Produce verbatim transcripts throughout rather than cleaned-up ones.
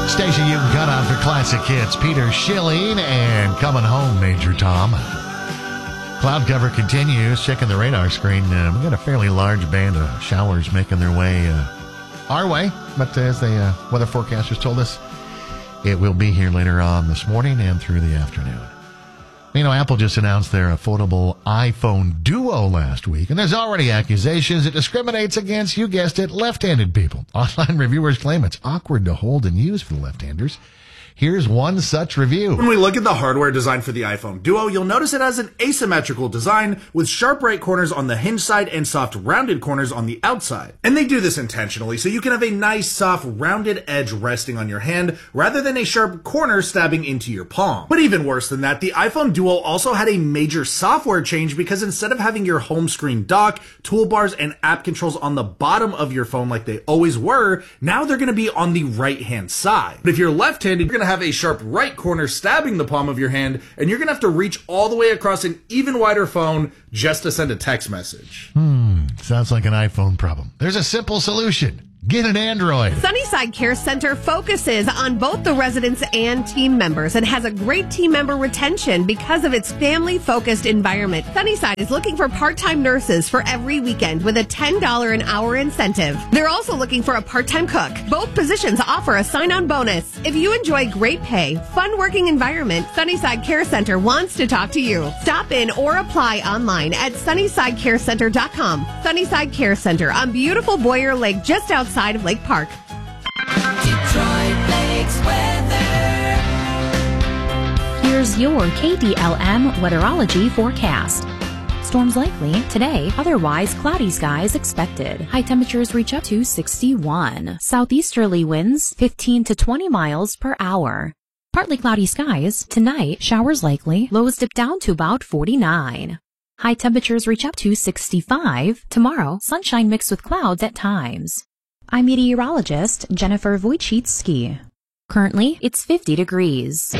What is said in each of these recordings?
Station you can cut on for classic hits. Peter Schilling and Coming Home, Major Tom. Cloud cover continues. Checking the radar screen. Uh, we got a fairly large band of showers making their way uh, our way. But as the uh, weather forecasters told us, it will be here later on this morning and through the afternoon. You know, Apple just announced their affordable iPhone Duo last week, and there's already accusations it discriminates against, you guessed it, left-handed people. Online reviewers claim it's awkward to hold and use for the left-handers. Here's one such review. When we look at the hardware design for the iPhone Duo, you'll notice it has an asymmetrical design with sharp right corners on the hinge side and soft rounded corners on the outside. And they do this intentionally so you can have a nice soft rounded edge resting on your hand rather than a sharp corner stabbing into your palm. But even worse than that, the iPhone Duo also had a major software change because instead of having your home screen dock, toolbars, and app controls on the bottom of your phone like they always were, now they're going to be on the right hand side. But if you're left-handed, you're going to have a sharp right corner stabbing the palm of your hand, and you're going to have to reach all the way across an even wider phone just to send a text message. Hmm, sounds like an iPhone problem. There's a simple solution. Get an Android. Sunnyside Care Center focuses on both the residents and team members and has a great team member retention because of its family-focused environment. Sunnyside is looking for part-time nurses for every weekend with a ten dollars an hour incentive. They're also looking for a part-time cook. Both positions offer a sign-on bonus. If you enjoy great pay, fun working environment, Sunnyside Care Center wants to talk to you. Stop in or apply online at sunnyside care center dot com. Sunnyside Care Center on beautiful Boyer Lake just outside of Lake Park. Detroit Lakes weather. Here's your K D L M weatherology forecast. Storms likely today, otherwise cloudy skies expected. High temperatures reach up to sixty-one. Southeasterly winds fifteen to twenty miles per hour. Partly cloudy skies tonight, showers likely. Lows dip down to about forty-nine. High temperatures reach up to sixty-five. Tomorrow, sunshine mixed with clouds at times. I'm meteorologist Jennifer Wojcicki. Currently, it's fifty degrees.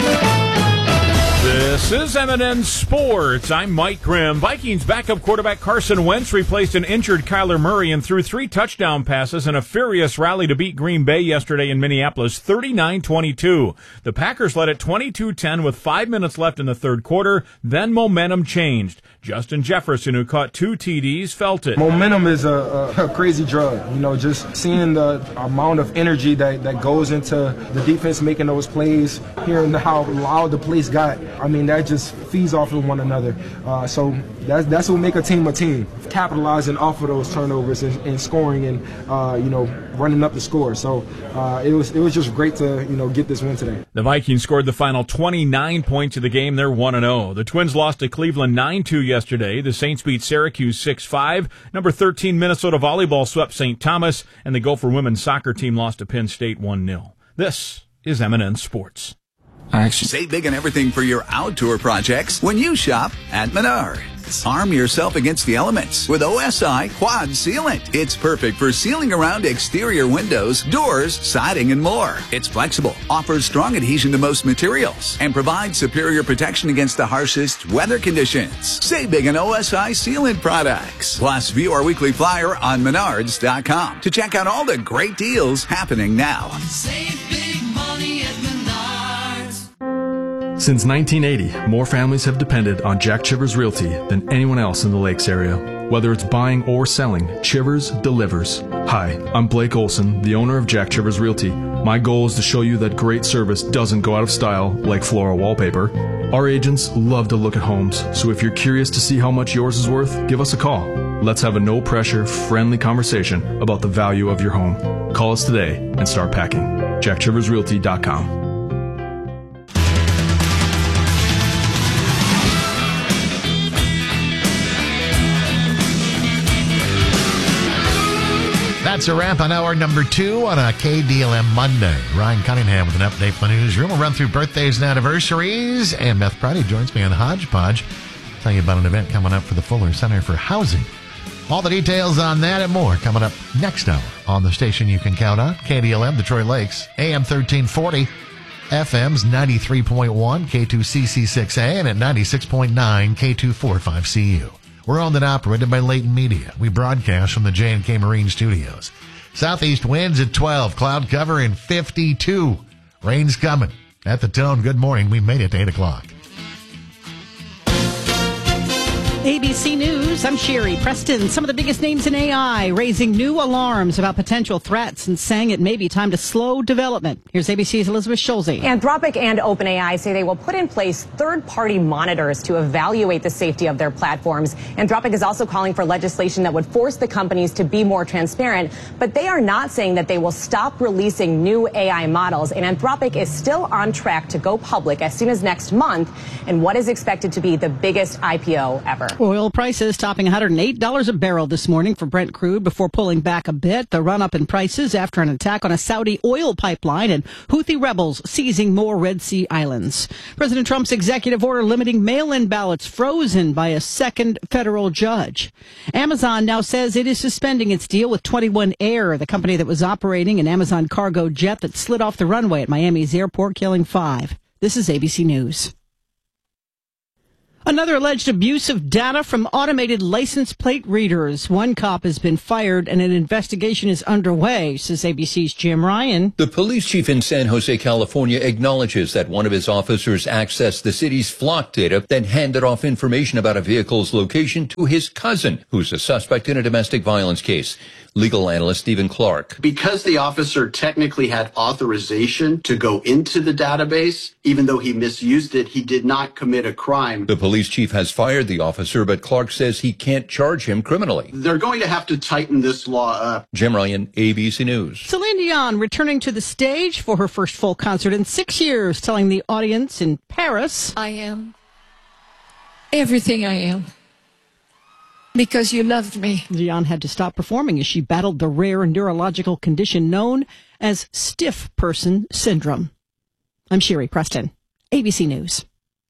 This is M and N Sports. I'm Mike Grimm. Vikings backup quarterback Carson Wentz replaced an injured Kyler Murray and threw three touchdown passes in a furious rally to beat Green Bay yesterday in Minneapolis, thirty-nine twenty-two. The Packers led at twenty-two ten with five minutes left in the third quarter. Then momentum changed. Justin Jefferson, who caught two T Ds, felt it. Momentum is a, a, a crazy drug. You know, just seeing the amount of energy that, that goes into the defense making those plays, hearing how loud the place got. I mean, that just feeds off of one another. Uh, so that's, that's what make a team a team. Capitalizing off of those turnovers and, and scoring and, uh, you know, running up the score. So uh, it was it was just great to, you know, get this win today. The Vikings scored the final twenty-nine points of the game. They're one and oh. The Twins lost to Cleveland nine two yesterday. The Saints beat Syracuse six five. Number thirteen Minnesota Volleyball swept Saint Thomas. And the Gopher women's soccer team lost to Penn State one nil. This is M and N Sports. Actually, save big on everything for your outdoor projects when you shop at Menards. Arm yourself against the elements with O S I Quad Sealant. It's perfect for sealing around exterior windows, doors, siding, and more. It's flexible, offers strong adhesion to most materials, and provides superior protection against the harshest weather conditions. Save big on O S I Sealant products. Plus, view our weekly flyer on menards dot com to check out all the great deals happening now. Save big money at Menards. Since nineteen eighty, more families have depended on Jack Chivers Realty than anyone else in the Lakes area. Whether it's buying or selling, Chivers delivers. Hi, I'm Blake Olson, the owner of Jack Chivers Realty. My goal is to show you that great service doesn't go out of style like floral wallpaper. Our agents love to look at homes, so if you're curious to see how much yours is worth, give us a call. Let's have a no-pressure, friendly conversation about the value of your home. Call us today and start packing. jack chivers realty dot com. That's a wrap on hour number two on a K D L M Monday. Ryan Cunningham with an update from the newsroom. We'll run through birthdays and anniversaries. And Beth Priddy joins me on Hodgepodge. Tell you about an event coming up for the Fuller Center for Housing. All the details on that and more coming up next hour on the station you can count on. K D L M, Detroit Lakes, A M thirteen forty, F M's ninety-three point one, K two C C six A, and at ninety-six point nine, K two forty-five C U. We're owned and operated by Leighton Media. We broadcast from the J and K Marine Studios. Southeast winds at twelve, cloud cover in fifty-two. Rain's coming. At the Tone, good morning. We made it to eight o'clock. A B C News, I'm Sherry Preston. Some of the biggest names in A I raising new alarms about potential threats and saying it may be time to slow development. Here's A B C's Elizabeth Schulze. Anthropic and OpenAI say they will put in place third-party monitors to evaluate the safety of their platforms. Anthropic is also calling for legislation that would force the companies to be more transparent, but they are not saying that they will stop releasing new A I models. And Anthropic is still on track to go public as soon as next month in what is expected to be the biggest I P O ever. Oil prices topping one hundred eight dollars a barrel this morning for Brent crude before pulling back a bit. The run-up in prices after an attack on a Saudi oil pipeline and Houthi rebels seizing more Red Sea islands. President Trump's executive order limiting mail-in ballots frozen by a second federal judge. Amazon now says it is suspending its deal with twenty-one Air, the company that was operating an Amazon cargo jet that slid off the runway at Miami's airport, killing five. This is A B C News. Another alleged abuse of data from automated license plate readers. One cop has been fired and an investigation is underway, says A B C's Jim Ryan. The police chief in San Jose, California, acknowledges that one of his officers accessed the city's flock data, then handed off information about a vehicle's location to his cousin, who's a suspect in a domestic violence case. Legal analyst Stephen Clark. Because the officer technically had authorization to go into the database, even though he misused it, he did not commit a crime. The police chief has fired the officer, but Clark says he can't charge him criminally. They're going to have to tighten this law up. Jim Ryan, A B C News. Celine Dion returning to the stage for her first full concert in six years, telling the audience in Paris, I am everything I am. Because you loved me. Dion had to stop performing as she battled the rare neurological condition known as stiff person syndrome. I'm Sherry Preston, A B C News.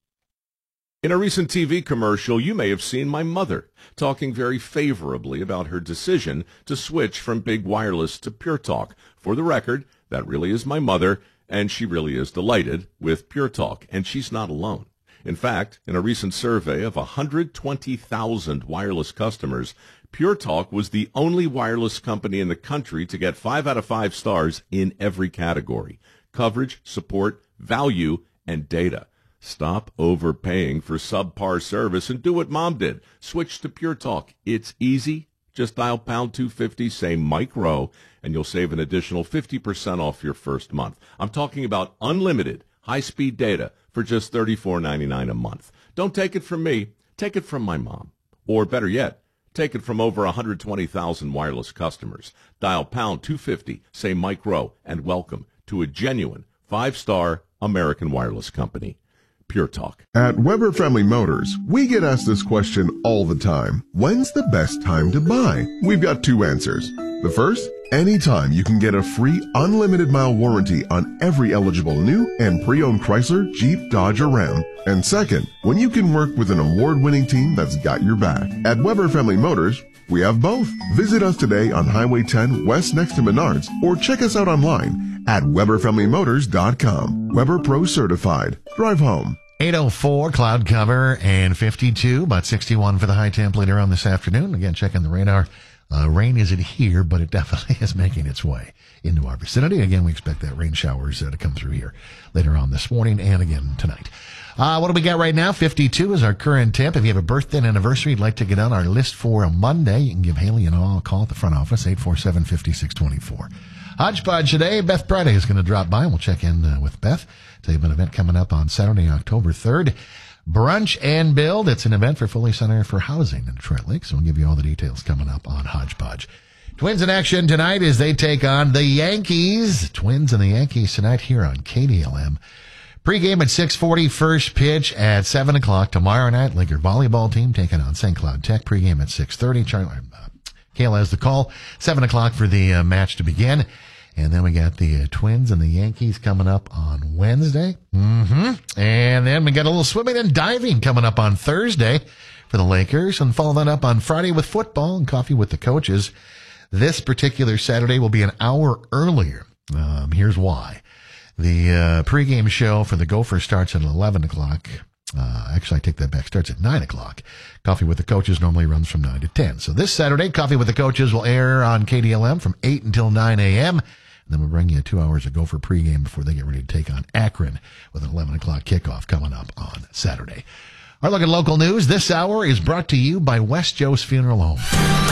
In a recent T V commercial, you may have seen my mother talking very favorably about her decision to switch from big wireless to Pure Talk. For the record, that really is my mother, and she really is delighted with Pure Talk, and she's not alone. In fact, in a recent survey of one hundred twenty thousand wireless customers, Pure Talk was the only wireless company in the country to get five out of five stars in every category: coverage, support, value, and data. Stop overpaying for subpar service and do what Mom did. Switch to Pure Talk. It's easy. Just dial pound two fifty, say Mike Rowe, and you'll save an additional fifty percent off your first month. I'm talking about unlimited high-speed data for just thirty-four ninety-nine a month. Don't take it from me. Take it from my mom. Or better yet, take it from over one hundred twenty thousand wireless customers. Dial pound two fifty, say Mike Rowe, and welcome to a genuine five-star American wireless company. Pure Talk. At Weber Family Motors, we get asked this question all the time. When's the best time to buy? We've got two answers. The first, anytime you can get a free unlimited mile warranty on every eligible new and pre-owned Chrysler, Jeep, Dodge, or Ram. And second, when you can work with an award-winning team that's got your back. At Weber Family Motors, we have both. Visit us today on Highway ten West next to Menards, or check us out online at Weber Family Motors dot com. Weber Pro Certified. Drive home. eight oh four, cloud cover, and fifty-two, about sixty-one for the high temp later on this afternoon. Again, checking the radar. Uh, rain isn't here, but it definitely is making its way into our vicinity. Again, we expect that rain showers uh, to come through here later on this morning and again tonight. Uh, what do we got right now? fifty-two is our current temp. If you have a birthday and anniversary you'd like to get on our list for a Monday, you can give Haley and all a call at the front office, eight four seven, five six two four. Hodgepodge today. Beth Friday is going to drop by, and we'll check in uh, with Beth. Tell you about an event coming up on Saturday, October third. Brunch and Build. It's an event for Foley Center for Housing in Detroit Lake, so we'll give you all the details coming up on Hodgepodge. Twins in action tonight as they take on the Yankees. Twins and the Yankees tonight here on K D L M. Pre-game at six forty, first pitch at seven o'clock. Tomorrow night, Laker volleyball team taking on Saint Cloud Tech. Pre-game at six thirty. Charlie, uh, Kayla has the call. seven o'clock for the uh, match to begin. And then we got the uh, Twins and the Yankees coming up on Wednesday. Mm-hmm. And then we got a little swimming and diving coming up on Thursday for the Lakers. And follow that up on Friday with football and coffee with the coaches. This particular Saturday will be an hour earlier. Um, here's why. The uh, pregame show for the Gophers starts at eleven o'clock. Uh, actually, I take that back. Starts at nine o'clock. Coffee with the Coaches normally runs from nine to ten. So this Saturday, Coffee with the Coaches will air on K D L M from eight until nine a.m. And then we'll bring you two hours of Gopher pregame before they get ready to take on Akron with an eleven o'clock kickoff coming up on Saturday. Our look at local news this hour is brought to you by West Joe's Funeral Home.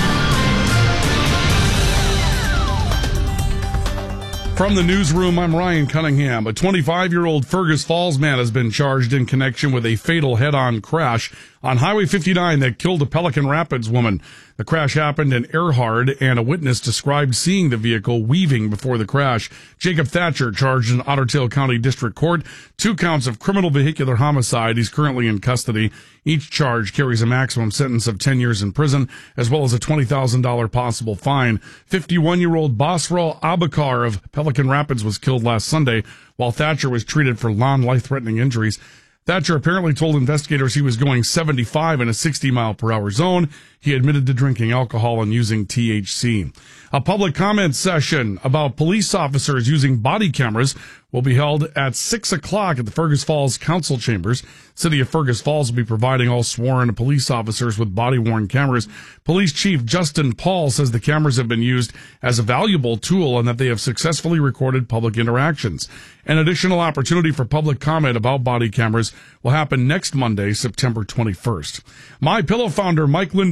From the newsroom, I'm Ryan Cunningham. A twenty-five-year-old Fergus Falls man has been charged in connection with a fatal head-on crash on Highway fifty-nine that killed a Pelican Rapids woman. The crash happened in Erhard, and a witness described seeing the vehicle weaving before the crash. Jacob Thatcher charged in Otter Tail County District Court, two counts of criminal vehicular homicide. He's currently in custody. Each charge carries a maximum sentence of ten years in prison, as well as a twenty thousand dollars possible fine. fifty-one-year-old Basra Abakar of Pelican Rapids was killed last Sunday, while Thatcher was treated for non-life-threatening injuries. Thatcher apparently told investigators he was going seventy-five in a sixty mile per hour zone. He admitted to drinking alcohol and using T H C. A public comment session about police officers using body cameras will be held at six o'clock at the Fergus Falls Council Chambers. City of Fergus Falls will be providing all sworn police officers with body-worn cameras. Police Chief Justin Paul says the cameras have been used as a valuable tool and that they have successfully recorded public interactions. An additional opportunity for public comment about body cameras will happen next Monday, September twenty-first. My Pillow founder Mike Lindbergh